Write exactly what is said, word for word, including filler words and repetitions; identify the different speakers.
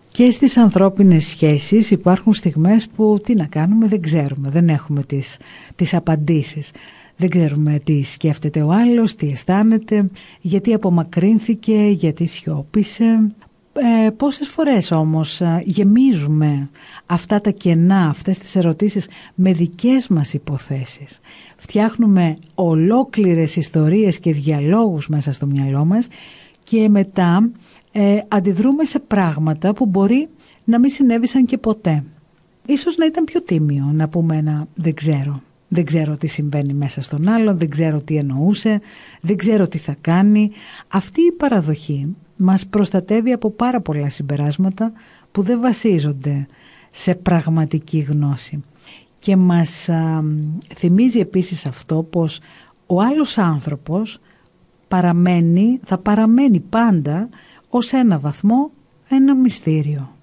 Speaker 1: Και στις ανθρώπινες σχέσεις υπάρχουν στιγμές που τι να κάνουμε δεν ξέρουμε, δεν έχουμε τις, τις απαντήσεις. Δεν ξέρουμε τι σκέφτεται ο άλλος, τι αισθάνεται, γιατί απομακρύνθηκε, γιατί σιώπησε. Ε, πόσες φορές όμως γεμίζουμε αυτά τα κενά, αυτές τις ερωτήσεις με δικές μας υποθέσεις. Φτιάχνουμε ολόκληρες ιστορίες και διαλόγους μέσα στο μυαλό μας και μετά ε, αντιδρούμε σε πράγματα που μπορεί να μην συνέβησαν και ποτέ. Ίσως να ήταν πιο τίμιο να πούμε ένα δεν ξέρω. Δεν ξέρω τι συμβαίνει μέσα στον άλλον, δεν ξέρω τι εννοούσε, δεν ξέρω τι θα κάνει. Αυτή η παραδοχή μας προστατεύει από πάρα πολλά συμπεράσματα που δεν βασίζονται σε πραγματική γνώση. Και μας α, θυμίζει επίσης αυτό πως ο άλλος άνθρωπος παραμένει, θα παραμένει πάντα ως ένα βαθμό ένα μυστήριο.